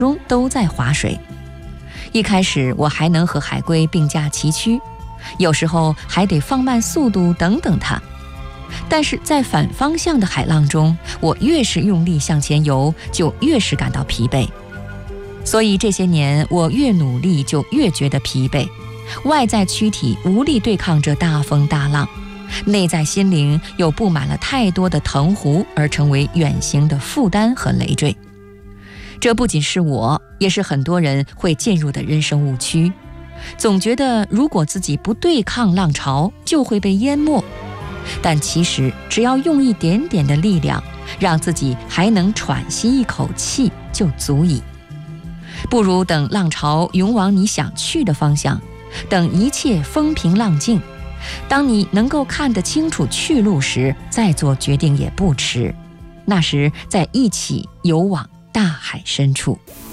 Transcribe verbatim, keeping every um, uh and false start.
中都在划水。一开始我还能和海龟并驾齐驱，有时候还得放慢速度等等它。但是在反方向的海浪中，我越是用力向前游，就越是感到疲惫。所以这些年我越努力就越觉得疲惫，外在躯体无力对抗这大风大浪，内在心灵又布满了太多的藤壶，而成为远行的负担和累赘。这不仅是我，也是很多人会进入的人生误区，总觉得如果自己不对抗浪潮，就会被淹没。但其实只要用一点点的力量，让自己还能喘息一口气就足矣。不如等浪潮涌往你想去的方向，等一切风平浪静，当你能够看得清楚去路时，再做决定也不迟。那时再一起游往大海深处。